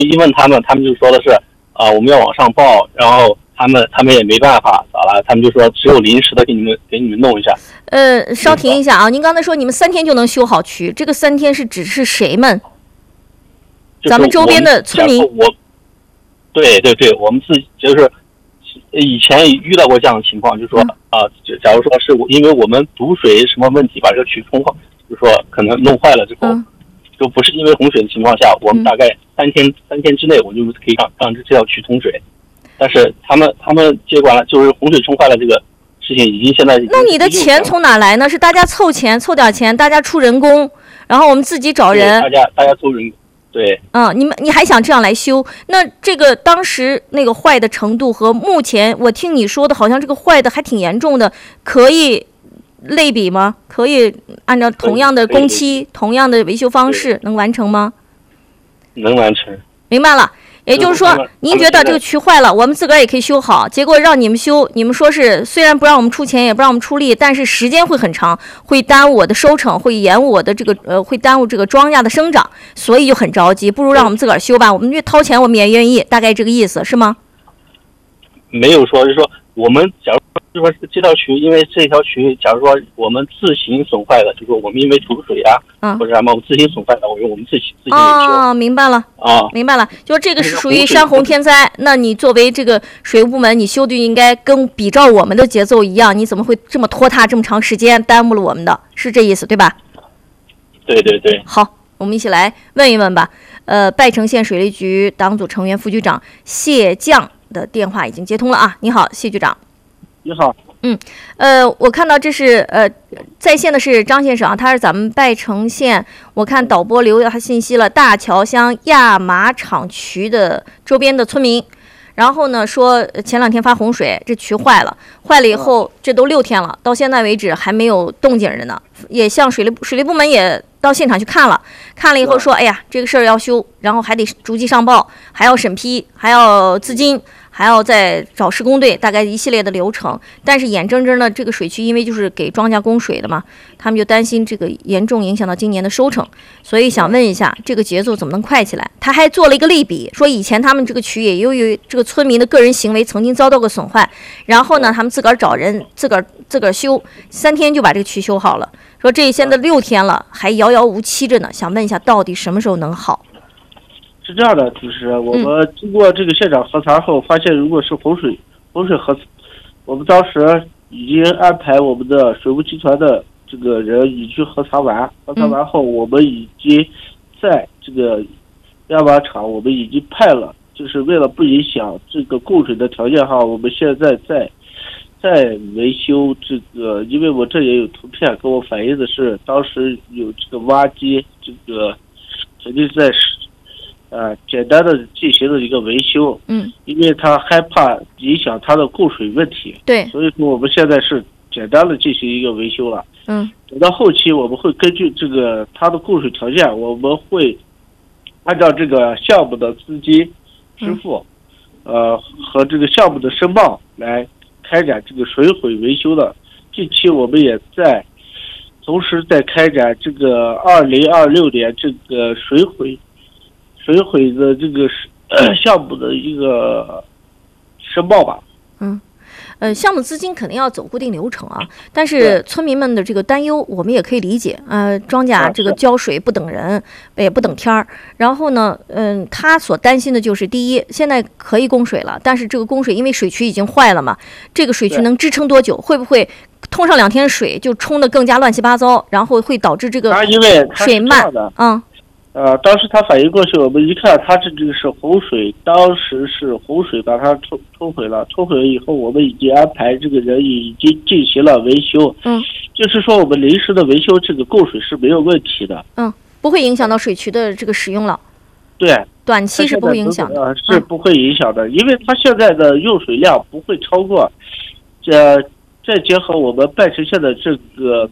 一问他们就说的是我们要往上报，然后他们也没办法，咋了？他们就说只有临时的给你们弄一下。 稍停一下啊！您刚才说你们3天就能修好渠，这个3天是指是谁们？咱们周边的村民。 对，我们自己就是以前遇到过这样的情况，就是说假如说是因为我们堵水什么问题把这个渠冲坏，就是说可能弄坏了之后，就不是因为洪水的情况下，我们大概三天之内我就可以让这条渠通水。但是他们接管了，就是洪水冲坏了这个事情已经现在。 那你的钱从哪来呢？是大家凑点钱，大家出人工，然后我们自己找人。 大家凑人工。对， 你还想这样来修？那这个当时那个坏的程度和目前我听你说的，好像这个坏的还挺严重的，可以类比吗？可以按照同样的工期、同样的维修方式能完成吗？ 能完成。 明白了。也就是说，您觉得这个渠坏了，我们自个儿也可以修好，结果让你们修，你们说是虽然不让我们出钱，也不让我们出力，但是时间会很长，会耽误我的收成，会延误我的这个会耽误这个庄稼的生长，所以就很着急，不如让我们自个儿修吧，我们越掏钱我们也愿意，大概这个意思是吗？ 没有说，就是说我们假如说这条渠，因为这条渠，假如说我们自行损坏了，就是说我们因为储水或者什么，我们自行损坏了，我们自行修。 明白了。明白了，就是这个是属于山洪天灾，那你作为这个水务部门，你修的应该跟比照我们的节奏一样，你怎么会这么拖沓这么长时间，耽误了我们的，是这意思对吧？ 对。 好，我们一起来问一问吧。拜城县水利局党组成员、副局长谢绛的电话已经接通了啊！你好，谢局长。 你好。 我看到这是在线的是张先生啊，他是咱们拜城县，我看导播留下信息了，大桥乡亚马场渠的周边的村民，然后呢说前2天发洪水，这渠坏了以后，这都6天了，到现在为止还没有动静的呢，也向水利部门也到现场去看了以后说，哎呀，这个事儿要修，然后还得逐级上报，还要审批，还要资金，还要再找施工队，大概一系列的流程。但是眼睁睁的这个水渠，因为就是给庄稼供水的嘛，他们就担心这个严重影响到今年的收成，所以想问一下，这个节奏怎么能快起来？他还做了一个类比，说以前他们这个渠也由于这个村民的个人行为曾经遭到过损坏，然后呢，他们自个儿找人，自个儿修，3天就把这个渠修好了。说这现在6天了，还遥遥无期着呢。想问一下，到底什么时候能好？ 是这样的，就是我们经过这个现场核查后，发现如果是洪水核，我们当时已经安排我们的水务集团的这个人已经核查完后，我们已经在这个亚马场，我们已经派了，就是为了不影响这个供水的条件哈，我们现在在维修这个，因为我这也有图片跟我反映的是，当时有这个挖机，这个肯定在简单的进行了一个维修，因为他害怕影响他的供水问题， 对， 所以说我们现在是简单的进行一个维修了，等到后期我们会根据这个他的供水条件，我们会按照这个项目的资金支付，和这个项目的申报来开展这个水毁维修的。近期我们也同时在开展这个2026年这个水毁的这个项目的一个申报吧。 项目资金肯定要走固定流程啊，但是村民们的这个担忧我们也可以理解。庄稼这个浇水不等人，也不等天儿。然后呢，他所担心的就是第一，现在可以供水了，但是这个供水因为水渠已经坏了嘛，这个水渠能支撑多久？会不会通上2天水就冲得更加乱七八糟，然后会导致这个水漫？ 当时他反映过去，我们一看，他这个是洪水，当时是洪水把它冲毁了。冲毁了以后，我们已经安排这个人已经进行了维修。就是说我们临时的维修这个供水是没有问题的。 不会影响到水渠的这个使用了。 对， 短期是不会影响的。 是不会影响的，因为它现在的用水量不会超过。再结合我们拜城县的这个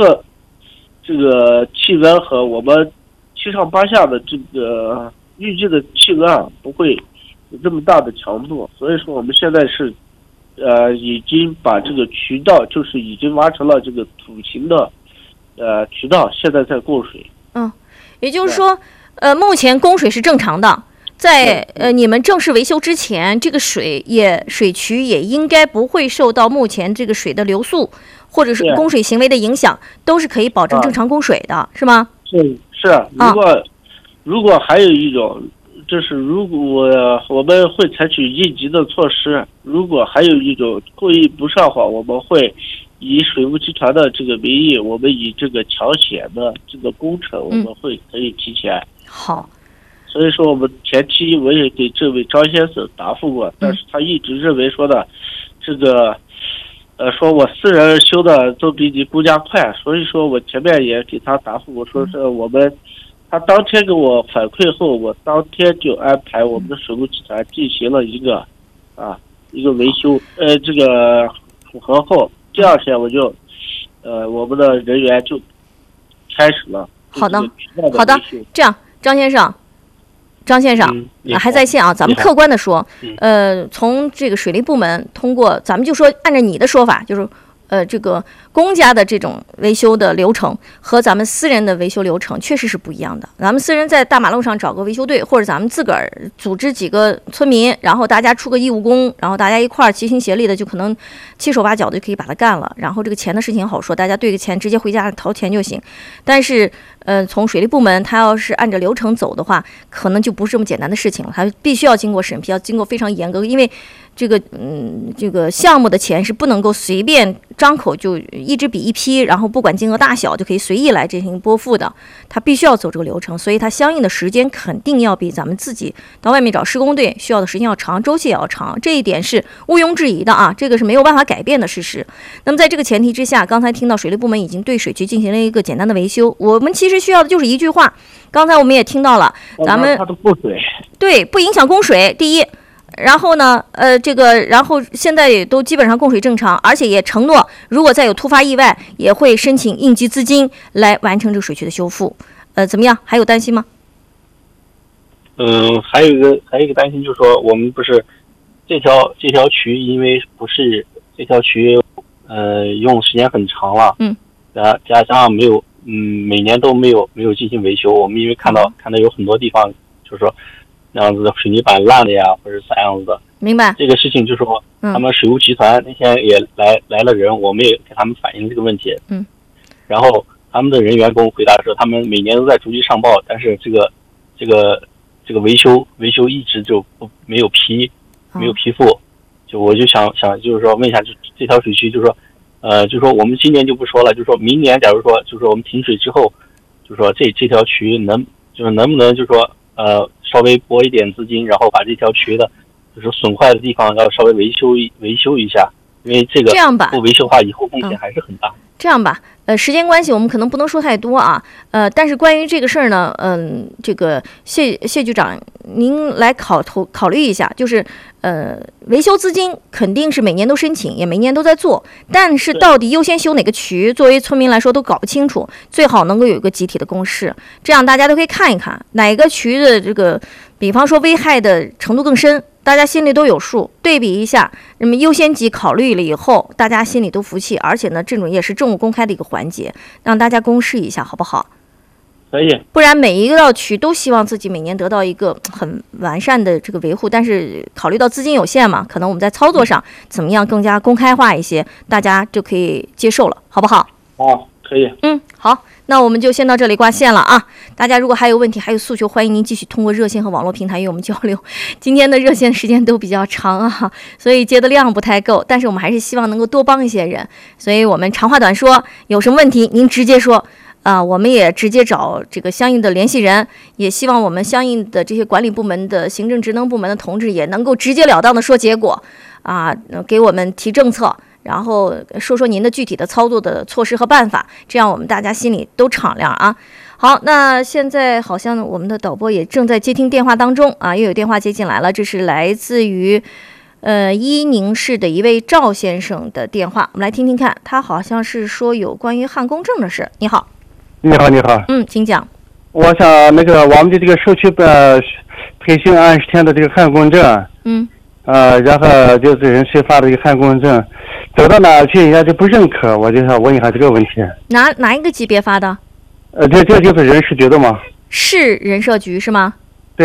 气温和我们7上8下的这个预计的气温不会有这么大的强度，所以说我们现在是已经把这个渠道就是已经挖成了这个土型的渠道，现在在供水。 也就是说目前供水是正常的， 在你们正式维修之前，这个水渠也应该不会受到目前这个水的流速或者是供水行为的影响，都是可以保证正常供水的，是吗？ 是。如果还有一种，就是如果我们会采取应急的措施，如果还有一种故意不上访，我们会以水务集团的这个名义，我们以这个抢险的这个工程，我们可以提前。 好。 所以说我们前期我也给这位张先生答复过，但是他一直认为说的这个说我私人修的都比你公家快，所以说我前面也给他答复过，说是他当天给我反馈后，我当天就安排我们的水务集团进行了一个维修，这个符合后，第二天我就我们的人员就开始了。 好的，这样张先生还在线啊，咱们客观的说，从这个水利部门通过，咱们就说按照你的说法，就是这个公家的这种维修的流程和咱们私人的维修流程确实是不一样的。咱们私人在大马路上找个维修队，或者咱们自个儿组织几个村民，然后大家出个义务工，然后大家一块儿齐心协力的，就可能七手八脚的就可以把它干了。然后这个钱的事情好说，大家对个钱直接回家掏钱就行。但是从水利部门，他要是按照流程走的话，可能就不是这么简单的事情了，他必须要经过审批，要经过非常严格，因为这个项目的钱是不能够随便张口就一支笔一批，然后不管金额大小就可以随意来进行拨付的，他必须要走这个流程，所以他相应的时间肯定要比咱们自己到外面找施工队需要的时间要长，周期也要长，这一点是毋庸置疑的啊，这个是没有办法改变的事实。那么在这个前提之下，刚才听到水利部门已经对水渠进行了一个简单的维修，我们其实需要的就是一句话，刚才我们也听到了，咱们对不影响供水，第一。然后呢，然后现在也都基本上供水正常，而且也承诺，如果再有突发意外，也会申请应急资金来完成这个水渠的修复。怎么样？还有担心吗？ 还有一个担心就是说，我们不是这条渠，因为不是这条渠，用时间很长了，加上没有，每年都没有进行维修。我们因为看到有很多地方，就是说。这样子的水泥板烂了呀，或者啥样子的。 明白。 这个事情就是说，他们水务集团那天也来了人，我们也给他们反映这个问题。然后他们的人员跟我回答说，他们每年都在逐级上报，但是这个维修一直就没有批复。我就想就是说问一下，这条水渠就是说，就是说我们今年就不说了，就是说明年假如说就是说我们停水之后，就是说这条渠能不能就是说。稍微拨一点资金，然后把这条渠的，就是损坏的地方要稍微维修一下，因为这样吧，不维修的话，以后风险还是很大。 这样吧，时间关系，我们可能不能说太多啊。但是关于这个事儿呢，这个谢局长，您来考虑一下，就是维修资金肯定是每年都申请，也每年都在做，但是到底优先修哪个渠，作为村民来说都搞不清楚，最好能够有一个集体的共识，这样大家都可以看一看哪个渠的这个，比方说危害的程度更深。大家心里都有数，对比一下，那么优先级考虑了以后，大家心里都服气，而且呢，这种也是政务公开的一个环节，让大家公示一下，好不好？ 可以。 不然每一个道渠都希望自己每年得到一个很完善的这个维护，但是考虑到资金有限嘛，可能我们在操作上怎么样更加公开化一些，大家就可以接受了，好不好？ 可以。 好，那我们就先到这里挂线了啊！大家如果还有问题、还有诉求，欢迎您继续通过热线和网络平台与我们交流。今天的热线时间都比较长啊，所以接的量不太够，但是我们还是希望能够多帮一些人，所以我们长话短说，有什么问题您直接说啊，我们也直接找这个相应的联系人，也希望我们相应的这些管理部门的行政职能部门的同志也能够直截了当的说结果啊，给我们提政策。然后说说您的具体的操作的措施和办法，这样我们大家心里都敞亮啊。好，那现在好像我们的导播也正在接听电话当中啊，又有电话接进来了，这是来自于伊宁市的一位赵先生的电话，我们来听听看，他好像是说有关于焊工证的事。你好。 你好。 请讲。 我想我们的这个社区培训20天的这个焊工证，然后就是人事发的一个焊工证。走到哪去人家就不认可，我就想问一下这个问题。 哪一个级别发的？ 这就是人事局的吗？ 市人社局是吗？ 对。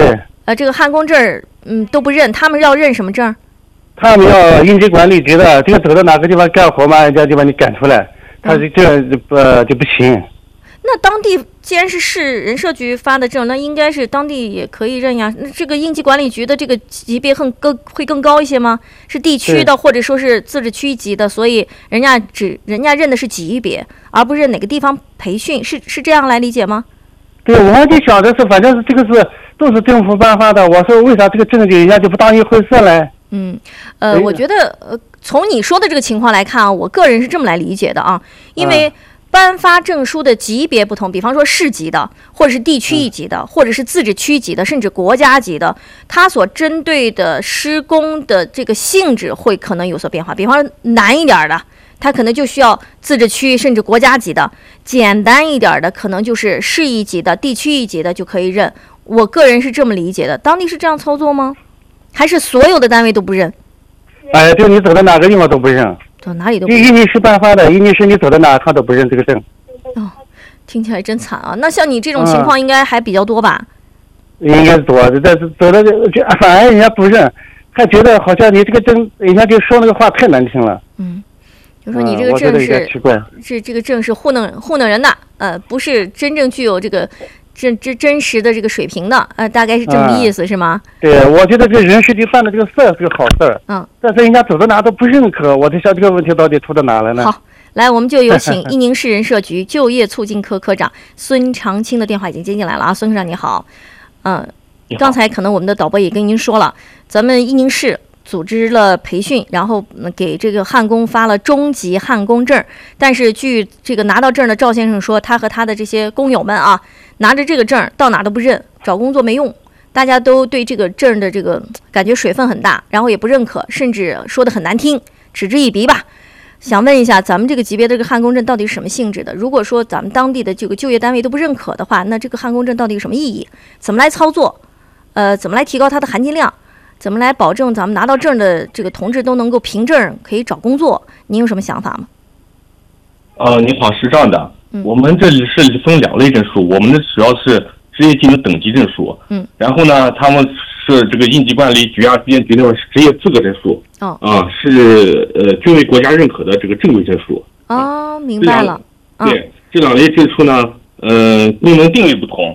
这个焊工证都不认，他们要认什么证？ 他们要应急管理局的，这个走到哪个地方干活嘛，人家就把你赶出来，他这就不行。 那当地既然是市人社局发的证，那应该是当地也可以认呀。那这个应急管理局的这个级别会更高一些吗？是地区的或者说是自治区级的，所以人家认的是级别，而不是哪个地方培训，是这样来理解吗？ 对，我就想的是，反正是这个都是政府颁发的，我说为啥这个证据人家就不当一回事嘞？ 我觉得从你说的这个情况来看啊，我个人是这么来理解的啊，因为颁发证书的级别不同，比方说市级的，或者是地区一级的，或者是自治区级的，甚至国家级的，它所针对的施工的这个性质会可能有所变化。比方说难一点的，它可能就需要自治区甚至国家级的；简单一点的，可能就是市一级的、地区一级的就可以认。我个人是这么理解的，当地是这样操作吗？还是所有的单位都不认？ 哎，就你走到哪个地方都不认。 到哪里都不认。 印尼市颁发的，印尼市你走到哪他都不认这个证。 听起来真惨啊！那像你这种情况应该还比较多吧？ 应该是多，但是走到就反而人家不认，还觉得好像你这个证，人家就说那个话太难听了。 就说你这个证是这个证是糊弄人的，不是真正具有这个真实的这个水平的，大概是这么意思，是吗？ 对，我觉得这人事局办的这个事儿是个好事儿。但是人家走到哪都不认可，我就想这个问题到底出到哪了呢？ 好，来，我们就有请伊宁市人社局就业促进科科长孙长青的电话已经接进来了啊，孙科长你好。刚才可能我们的导播也跟您说了，咱们伊宁市组织了培训，然后给这个焊工发了中级焊工证，但是据这个拿到证的赵先生说，他和他的这些工友们啊，拿着这个证到哪都不认，找工作没用，大家都对这个证的这个感觉水分很大，然后也不认可，甚至说的很难听，嗤之以鼻吧。想问一下，咱们这个级别的这个焊工证到底是什么性质的？如果说咱们当地的这个就业单位都不认可的话，那这个焊工证到底有什么意义？怎么来操作？怎么来提高它的含金量？怎么来保证咱们拿到证的这个同志都能够凭证可以找工作？您有什么想法吗？ 你好，是这样的，我们这里是分2类证书，我们的主要是职业技能等级证书，然后呢，他们是这个应急管理局啊、纪检局那种职业资格证书，是均为国家认可的这个正规证书。 明白了。 对，这2类证书呢，功能定位不同。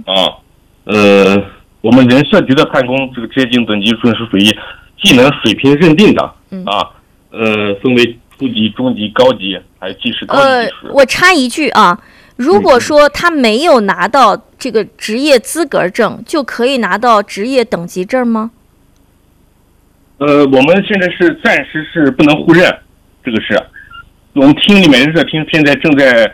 我们人社局的焊工这个职业技能等级证是属于技能水平认定的，分为初级、中级、高级，还有技师、高级技师。 我插一句啊，如果说他没有拿到这个职业资格证，就可以拿到职业等级证吗？ 我们现在是暂时是不能互认，这个是我们厅里面人社厅现在正在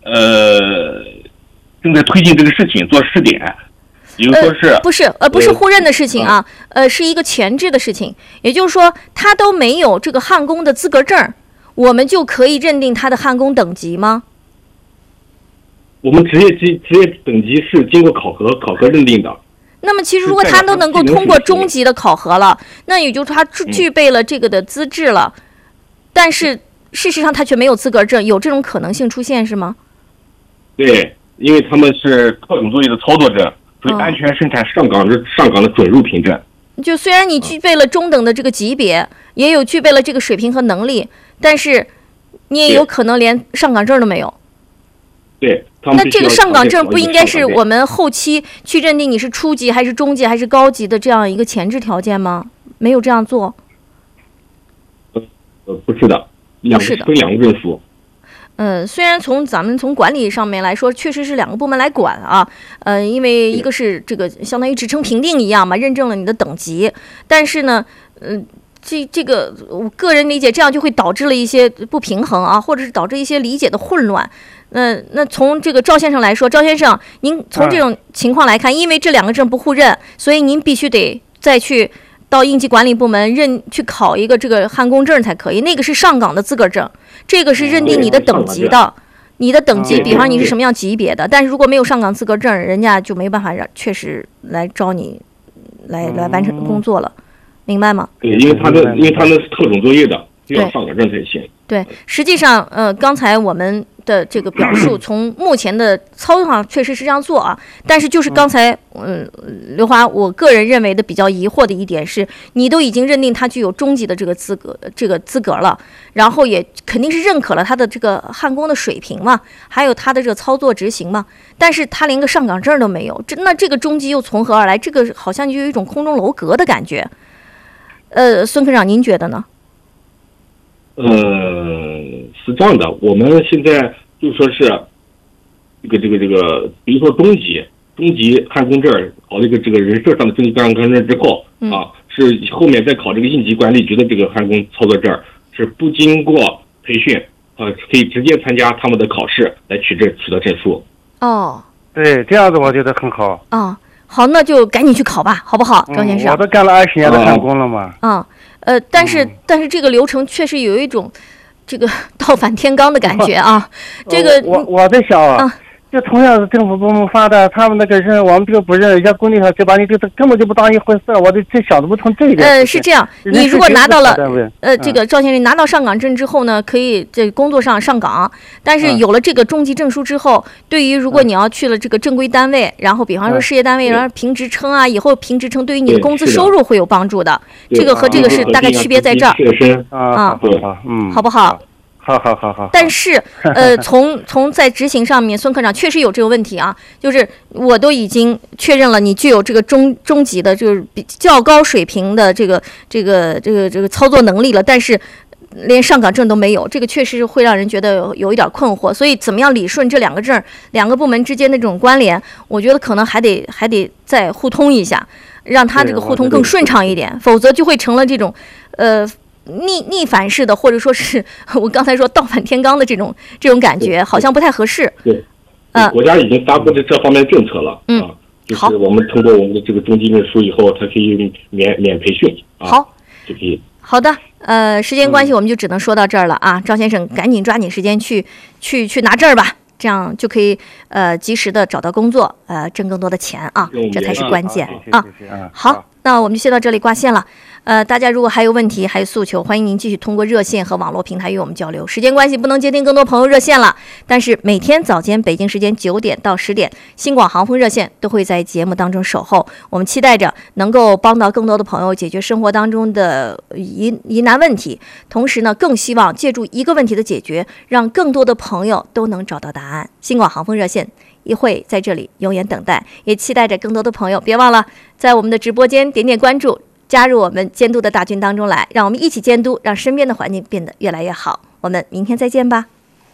推进这个事情，做试点。比如说是不是互认的事情啊，是一个前置的事情，也就是说他都没有这个焊工的资格证，我们就可以认定他的焊工等级吗？ 我们职业等级是经过考核认定的。 那么其实如果他都能够通过中级的考核了，那也就是他具备了这个的资质了，但是事实上他却没有资格证，有这种可能性出现是吗？ 对，因为他们是特种作业的操作证，所以安全生产上岗的准入凭证。 就虽然你具备了中等的这个级别，也有具备了这个水平和能力，但是你也有可能连上岗证都没有。 对， 那这个上岗证不应该是我们后期去认定你是初级还是中级还是高级的这样一个前置条件吗？没有这样做。 不是的，分2个证书。 虽然咱们从管理上面来说，确实是2个部门来管啊，因为一个是这个相当于职称评定一样嘛，认证了你的等级，但是呢，这个我个人理解，这样就会导致了一些不平衡啊，或者是导致一些理解的混乱。那从这个赵先生来说，赵先生，您从这种情况来看，因为这2个证不互认，所以您必须得再去到应急管理部门去考一个这个焊工证才可以，那个是上岗的资格证，这个是认定你的等级的，你的等级，比方你是什么样级别的，但是如果没有上岗资格证，人家就没办法确实来招你来完成工作了，明白吗？ 对，因为他们是特种作业的，就要上岗证才行。 对，实际上刚才我们的这个表述，从目前的操作上确实是这样做啊。但是就是刚才刘华，我个人认为的比较疑惑的一点是，你都已经认定他具有中级的这个资格了，然后也肯定是认可了他的这个焊工的水平嘛，还有他的这个操作执行嘛，但是他连个上岗证都没有，那这个中级又从何而来？这个好像就有一种空中楼阁的感觉。孙科长，您觉得呢？ 是这样的，我们现在就说是这个，比如说中级焊工证考这个人事上的中级焊工证之后是后面再考这个应急管理局的这个焊工操作证，是不经过培训可以直接参加他们的考试来取得证书。 哦， 对，这样子我觉得很好。 好，那就赶紧去考吧，好不好，张先生？ 我都干了20年的焊工了嘛。 但是这个流程确实有一种这个倒反天罡的感觉啊。这个我在想就同样是政府部门发的，他们那个认我们这个不认，人家工地上就把你这根本就不当一回事，我这想不通这一点。 是这样，你如果拿到了这个赵先生拿到上岗证之后呢，可以在工作上上岗，但是有了这个中级证书之后，对于如果你要去了这个正规单位，然后比方说事业单位，然后评职称以后评职称对于你的工资收入会有帮助的。这个和这个是大概区别在这儿好不好？ 好。 但是，从在执行上面，孙科长确实有这个问题啊，就是我都已经确认了你具有这个中级的，就是比较高水平的这个操作能力了，但是连上岗证都没有，这个确实会让人觉得有一点困惑。所以，怎么样理顺这两个证、两个部门之间的这种关联，我觉得可能还得再互通一下，让它这个互通更顺畅一点，否则就会成了这种逆反式的，或者说是我刚才说倒反天罡的这种感觉，好像不太合适。 对，国家已经发布的这方面政策了。就是我们通过我们的这个中级证书以后，它可以免培训好， 就可以。 好的，时间关系，我们就只能说到这儿了啊。赵先生，赶紧抓紧时间去拿证吧，这样就可以及时的找到工作，挣更多的钱啊，这才是关键啊。好，那我们就先到这里挂线了。大家如果还有问题还有诉求，欢迎您继续通过热线和网络平台与我们交流。时间关系不能接听更多朋友热线了，但是每天早间北京时间9点到10点，新广航风热线都会在节目当中守候。我们期待着能够帮到更多的朋友解决生活当中的疑难问题，同时呢，更希望借助一个问题的解决，让更多的朋友都能找到答案。新广航风热线也会在这里永远等待，也期待着更多的朋友别忘了在我们的直播间点关注，加入我们监督的大军当中来，让我们一起监督，让身边的环境变得越来越好。我们明天再见吧。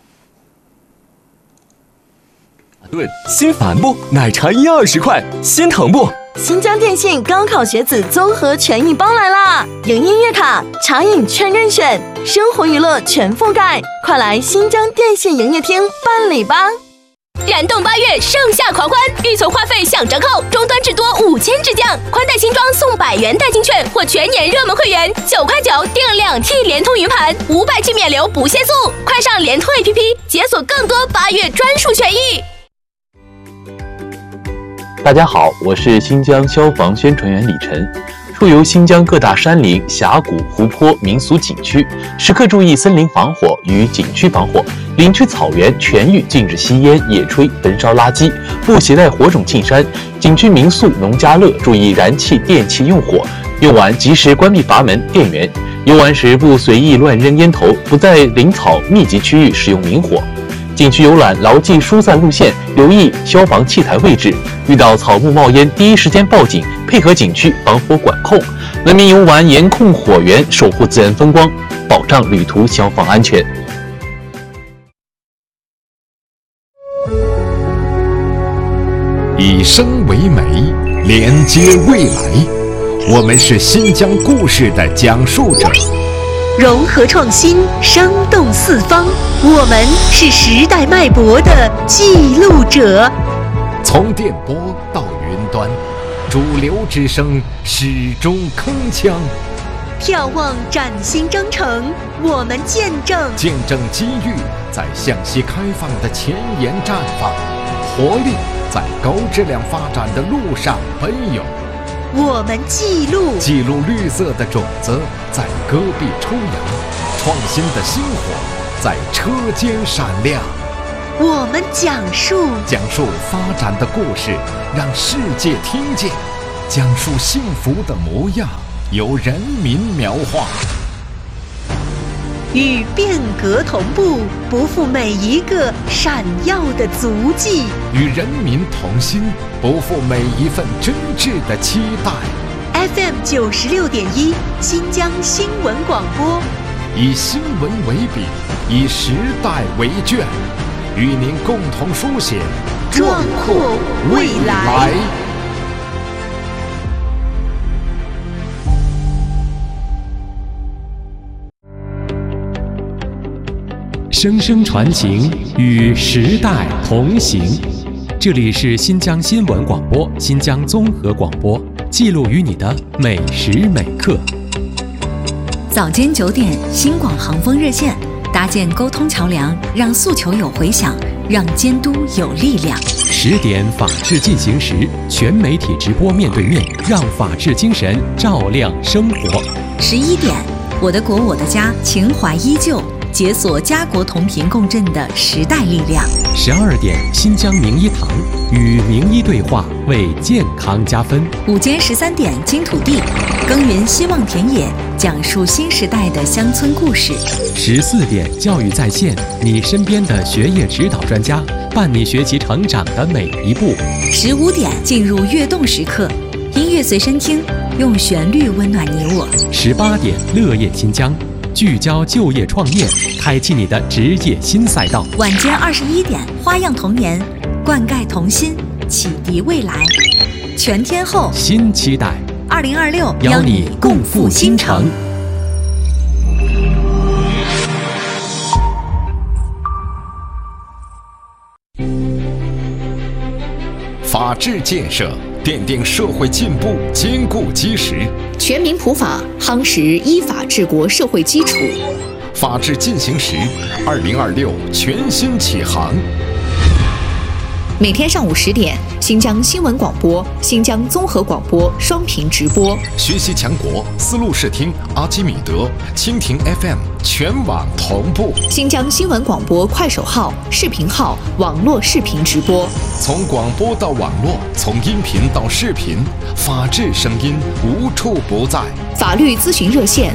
心烦不？奶茶120块。心疼不？ 新疆电信高考学子综合权益包来啦！有音乐卡、茶饮全任选，生活娱乐全覆盖，快来新疆电信营业厅办理吧！ 燃动8月盛夏狂欢，预存话费享折扣，终端至多5000直降，宽带新装送100元代金券或全年热门会员9块9订2 T 联通云盘，500G 免流不限速，快上联通 APP 解锁更多8月专属权益。 大家好，我是新疆消防宣传员李晨。出游新疆各大山林、峡谷、湖泊、民俗景区，时刻注意森林防火与景区防火。林区草原全域禁止吸烟、夜吹、焚烧垃圾，不携带火种进山。景区民宿、农家乐注意燃气、电器用火，用完及时关闭阀门、电源。游玩时不随意乱扔烟头，不在林草密集区域使用明火。景区游览牢记疏散路线，留意消防器材位置，遇到草木冒烟，第一时间报警，配合景区防火管控。文明游玩，严控火源，守护自然风光，保障旅途消防安全。 以声为媒，连接未来。我们是新疆故事的讲述者。 融合创新，生动四方，我们是时代脉搏的记录者。 从电波到云端，主流之声始终铿锵。 眺望崭新征程，我们见证机遇在向西开放的前沿绽放，活力在高质量发展的路上奔涌。 我们记录绿色的种子在戈壁抽芽，创新的星火在车间闪亮。 我们讲述发展的故事，让世界听见；讲述幸福的模样，由人民描画。 与变革同步，不负每一个闪耀的足迹； 与人民同心，不负每一份真挚的期待。 FM 96.1，新疆新闻广播， 以新闻为笔，以时代为卷，与您共同书写壮阔未来。 声声传情，与时代同行。这里是新疆新闻广播、新疆综合广播，记录于你的每时每刻。 早间9点，新广航风热线，搭建沟通桥梁，让诉求有回响，让监督有力量。 10点，法治进行时，全媒体直播面对面，让法治精神照亮生活。 11点，我的国我的家，情怀依旧。解锁家国同频共振的时代力量。 12点，新疆名医堂，与名医对话，为健康加分。 午间13点，金土地，耕耘希望田野，讲述新时代的乡村故事。 14点，教育在线，你身边的学业指导专家，伴你学习成长的每一步。 15点，进入跃动时刻，音乐随身听，用旋律温暖你我。 18点，乐业新疆，聚焦就业创业，开启你的职业新赛道。 晚间21点，花样童年，灌溉童心，启迪未来。全天候新期待 ，2026 邀你共赴新城。 法治建设奠定社会进步坚固基石， 全民普法夯实依法治国社会基础。 法治进行时，2026全新启航。 每天上午10点，新疆新闻广播、新疆综合广播双频直播。 学习强国，丝路视听、阿基米德、蜻蜓 FM 全网同步。 新疆新闻广播快手号、视频号、网络视频直播。 从广播到网络，从音频到视频，法治声音无处不在。 法律咨询热线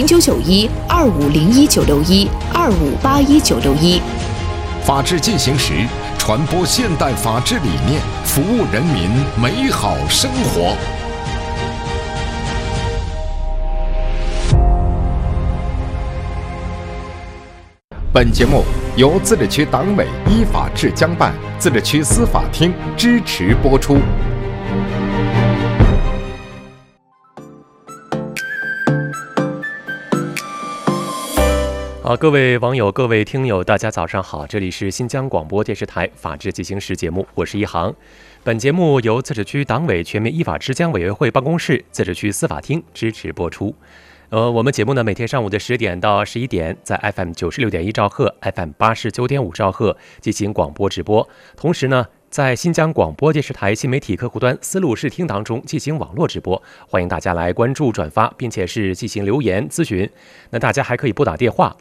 ：2991-2501-961-2581-961。 法治进行时，传播现代法治理念，服务人民美好生活。本节目由自治区党委依法治疆办、自治区司法厅支持播出。 好，各位网友、各位听友，大家早上好，这里是新疆广播电视台法治进行时节目，我是一航。本节目由自治区党委全面依法治疆委员会办公室、自治区司法厅支持播出。我们节目呢，每天上午的10点到11点，在 FM 96.1兆赫、FM 89.5兆赫进行广播直播。同时呢，在新疆广播电视台新媒体客户端丝路视听当中进行网络直播，欢迎大家来关注、转发，并且是进行留言咨询。那大家还可以拨打电话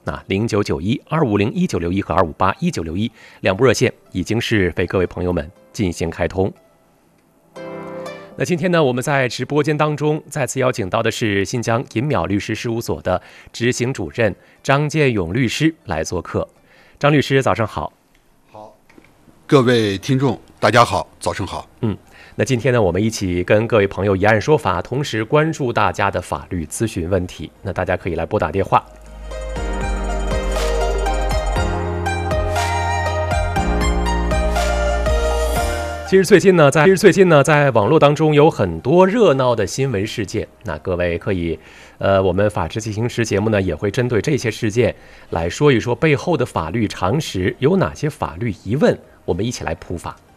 0991-250-1961和258-1961两部热线已经是为各位朋友们进行开通。那今天呢，我们在直播间当中再次邀请到的是新疆银淼律师事务所的执行主任张建勇律师来做客。张律师，早上好。 好，各位听众，大家好，早上好。 那今天呢，我们一起跟各位朋友一案说法，同时关注大家的法律咨询问题。那大家可以来拨打电话。其实最近呢，在网络当中有很多热闹的新闻事件。那各位可以，我们法治进行时节目呢，也会针对这些事件来说一说背后的法律常识，有哪些法律疑问，我们一起来普法。